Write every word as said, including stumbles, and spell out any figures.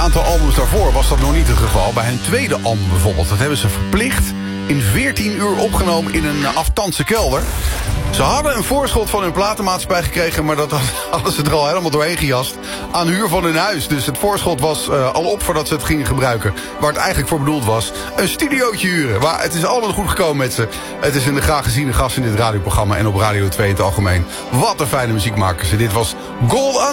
aantal albums daarvoor was dat nog niet het geval. Bij hun tweede album bijvoorbeeld. Dat hebben ze verplicht in veertien uur opgenomen in een aftandse kelder. Ze hadden een voorschot van hun platenmaatschappij gekregen, maar dat hadden ze er al helemaal doorheen gejast aan huur van hun huis. Dus het voorschot was uh, al op voordat ze het gingen gebruiken. Waar het eigenlijk voor bedoeld was. Een studiootje huren. Maar het is allemaal goed gekomen met ze. Het is een graag geziene gast in dit radioprogramma en op Radio twee in het algemeen. Wat een fijne muziekmakers. Dit was Gold